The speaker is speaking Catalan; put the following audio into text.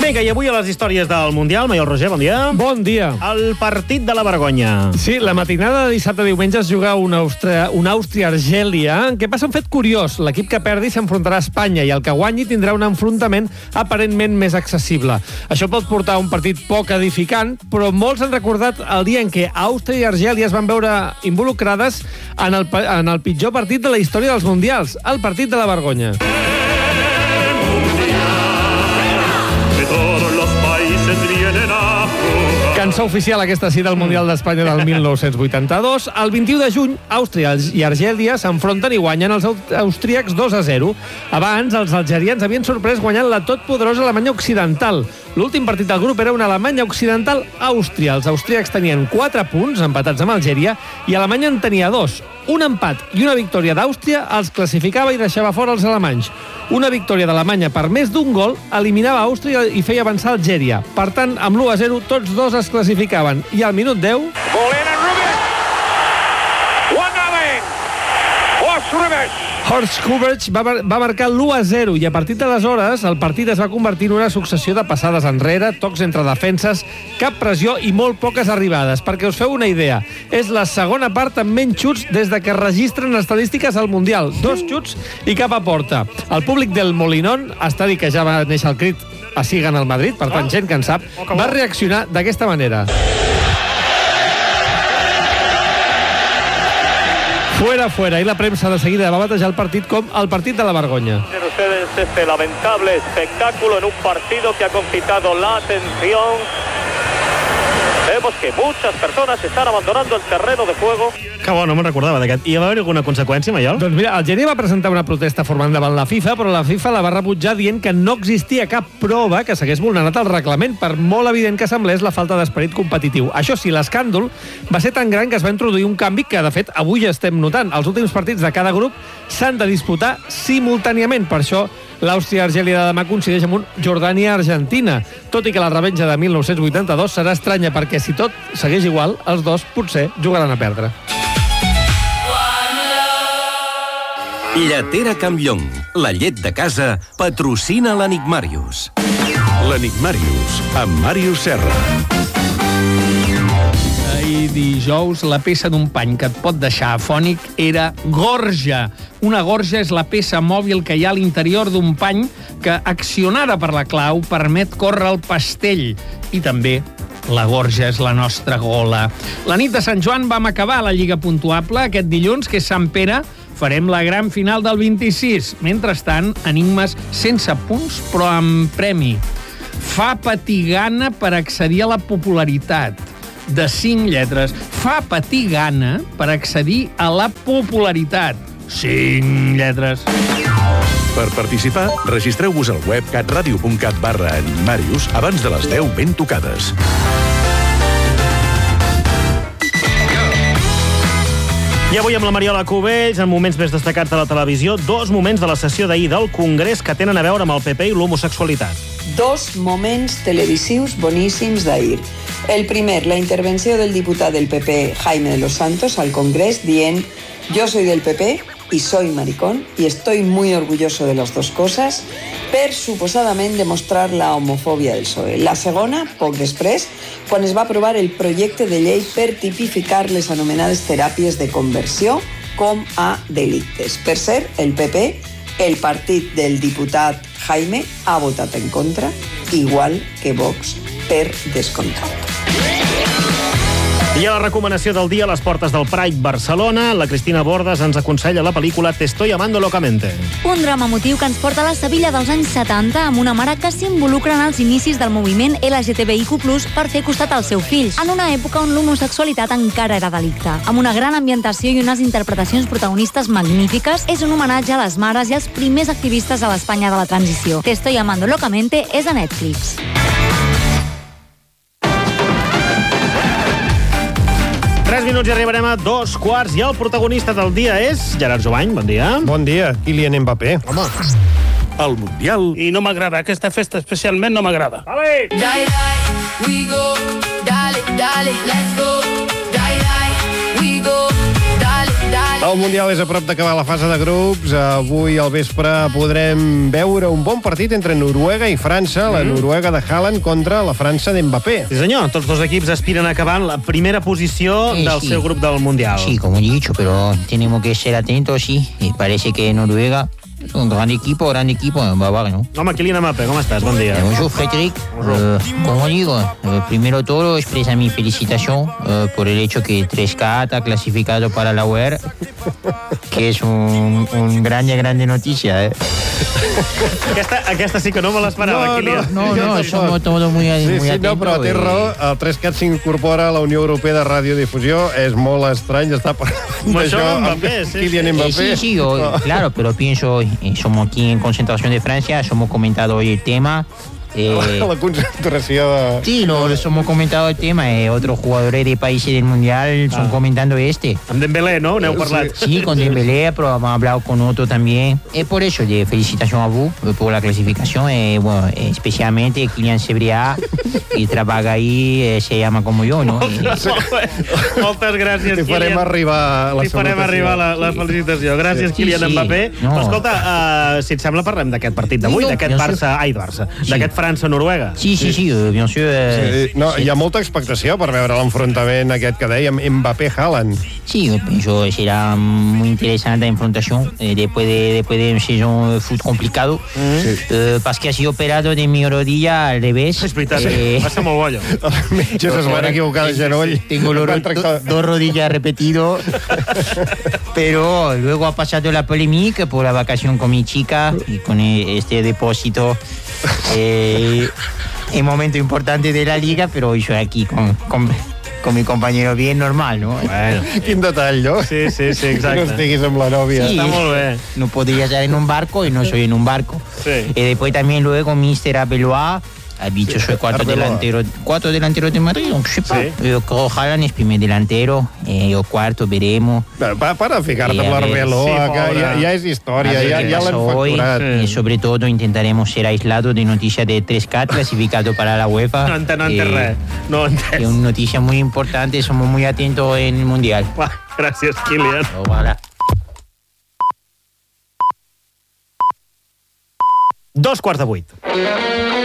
Vinga, i avui a les històries del Mundial, Maiol Roger, bon dia. Bon dia. El partit de la vergonya. Sí, la matinada de dissabte a diumenge es juga una Àustria-Argèlia, en què passa un fet curiós. L'equip que perdi s'enfrontarà a Espanya i el que guanyi tindrà un enfrontament aparentment més accessible. Això pot portar a un partit poc edificant, però molts han recordat el dia en què Àustria i Argèlia es van veure involucrades en el pitjor partit de la història dels Mundials, el partit de la vergonya. Cançó oficial aquesta sí del Mundial d'Espanya del 1982. El 21 de juny, Àustria i Argèlia s'enfronten i guanyen els austríacs 2-0. Abans, els algerians havien sorprès guanyant la totpoderosa Alemanya Occidental. L'últim partit del grup era una Alemanya Occidental-Àustria. Els austríacs tenien 4 punts, empatats amb Algèria, i Alemanya en tenia 2. Un empat i una victòria d'Àustria els classificava i deixava fora els alemanys. Una victòria d'Alemanya per més d'un gol eliminava Àustria i feia avançar Algèria. Per tant, amb l'1-0, tots dos es classificaven. I al minut 10... Horst Rubesch va marcar l'1-0 i a partir d'aleshores el partit es va convertir en una successió de passades enrere, tocs entre defenses, cap pressió i molt poques arribades. Perquè us feu una idea, és la segona part amb menys xuts des de que es registren estadístiques al Mundial. 2 xuts i cap a porta. El públic del Molinón, estadi que ja va néixer el crit a Sigan al Madrid, per tant gent que en sap, va reaccionar d'aquesta manera. Fuera, y la prensa de seguida va batejar el partit com el partit de la vergonya. Ustedes este lamentable espectáculo en un partido que ha concitado la atención. Vemos que muchas personas están abandonando el terreno de juego. Que bo, no me'n recordava d'aquest. I va haver alguna conseqüència, Maiol? Doncs mira, Algèria va presentar una protesta formant davant la FIFA, però la FIFA la va rebutjar dient que no existia cap prova que s'hagués vulnerat el reglament, per molt evident que semblés la falta d'esperit competitiu. Això sí, l'escàndol va ser tan gran que es va introduir un canvi que, de fet, avui ja estem notant. Els últims partits de cada grup s'han de disputar simultàniament. Per això, l'Àustria-Argèlia de demà coincideix amb un Jordània-Argentina, tot i que la revenja de 1982 serà estranya perquè si tot segueix igual, els dos potser jugaran a perdre. Lletera Campllong, la llet de casa, patrocina l'Enigmàrius. L'Enigmàrius, amb Màrius Serra. Ahir dijous, la peça d'un pany que et pot deixar afònic era gorja. Una gorja és la peça mòbil que hi ha a l'interior d'un pany que, accionada per la clau, permet córrer el pastell. I també la gorja és la nostra gola. La nit de Sant Joan vam acabar la Lliga Puntuable. Aquest dilluns, que és Sant Pere, farem la gran final del 26. Mentrestant, enigmes sense punts, però amb premi. Fa patir gana per accedir a la popularitat. De 5 lletres. Fa patir gana per accedir a la popularitat. 5 lletres. Per participar, registreu-vos al web catradio.cat/enigmàrius abans de les 10 ben tocades. I avui amb la Mariola Cubells, en moments més destacats de la televisió, 2 moments de la sessió d'ahir del Congrés que tenen a veure amb el PP i l'homosexualitat. 2 moments televisius boníssims d'ahir. El primer, la intervenció del diputat del PP, Jaime de los Santos, al Congrés, dient: yo soy del PP y soy maricón y estoy muy orgulloso de las 2 cosas, per suposadament demostrar la homofòbia del PSOE. La segona, poc després, quan es va aprovar el projecte de llei per tipificar les anomenades teràpies de conversió com a delictes. Per cert, el PP, el partit del diputat Jaime, ha votat en contra, igual que Vox, per descomptat. I a la recomanació del dia a les portes del Pride Barcelona, la Cristina Bordes ens aconsella la pel·lícula Te estoy amando locamente. Un drama emotiu que ens porta a la Sevilla dels anys 70 amb una mare que s'involucra en els inicis del moviment LGTBIQ+, per fer costat al seu fill, en una època on l'homosexualitat encara era delicte. Amb una gran ambientació i unes interpretacions protagonistes magnífiques, és un homenatge a les mares i als primers activistes a l'Espanya de la transició. Te estoy amando locamente és a Netflix. 3 minuts i arribarem a 2:15 i el protagonista del dia és Gerard Jovany, bon dia. Bon dia, Kylian Mbappé. Home. El Mundial... I no m'agrada, aquesta festa especialment no m'agrada. Vale! Dale, we go, dale, let's go. Dale, we go, dale, El Mundial és a prop d'acabar la fase de grups. Avui al vespre podrem veure un bon partit entre Noruega i França, la Noruega de Haaland contra la França d'Mbappé. Sí, senyor. Tots dos equips aspiren a acabar en la primera posició del seu grup del Mundial. Sí, como he dicho, pero tenemos que ser atentos, sí. Parece que Noruega es un gran equipo, Bavaria, ¿no? Home, Kylian Mbappé, ¿cómo estás? Buen día. Bonjour, Frédéric. Como digo, primero todo, expresa mi felicitación por el hecho que 3K ha clasificado para la UER, que es un grande noticia, ¿eh? Aquesta sí que no me l'esperava, Kylian. No, somos todos muy atentos. No, però té raó, el 3CAT s'incorpora a la Unió Europea de Radiodifusió. És molt estrany estar parlant d'això amb Kylian Mbappé. Sí, claro, pero pienso, somos aquí en concentración de Francia, hemos comentado hoy el tema. La concentració de... Sí, hemos comentado el tema. Otros jugadores de países del Mundial están comentando este. Amb Dembélé, ¿no? ¿N'heu parlat? Sí, con Dembélé, pero hemos hablado con otro también. Por eso, de felicitación a vos por la clasificación. Bueno, especialmente Kylian Sebrià, que trabaja ahí, se llama como yo, ¿no? Moltes gràcies, Kylian. Li farem arribar la salutació. Li farem arribar la felicitació. Gràcies, Kylian Mbappé. Però escolta, si et sembla, parlem d'aquest partit d'avui, d'aquest Barça... Ai, Barça. D'aquest França-Noruega. Sí, bien sûr. No, hi ha molta expectació per veure l'enfrontament aquest que dèiem, Mbappé-Haaland. Sí, yo pienso que será muy interesante la enfrentación después de un saison de fútbol complicado. Parce que ha sido operado de mi rodilla al revés. És veritat, va ser molt bo allò. Els metges es van equivocar de genoll. Tengo dos rodillas repetido. Pero luego ha pasado la polémica por la vacación con mi chica y con este depósito. Es momento importante de la liga, pero yo aquí con mi compañero bien normal, ¿no? Bueno. Quin detall, no? Sí, exacte. Que no estiguis amb la nòvia. Sí, està molt bé. No podría estar en un barco y no soy en un barco. Sí. Después también luego Mr. Abeloa ha dicho soy cuatro delanteros de Madrid, donc je sais pas. Yo creo que Haaland es primer delantero, yo cuarto, veremos. Para ficar-te amb l'Arbeloa, que ja és història, ja l'hem facturat. Sobre todo intentaremos ser aislados de noticias de 3K clasificado para la UEFA. No entès res. No entès. Es una noticia muy importante, somos muy atentos en el Mundial. Gràcies, Kylian. Hola. 7:45.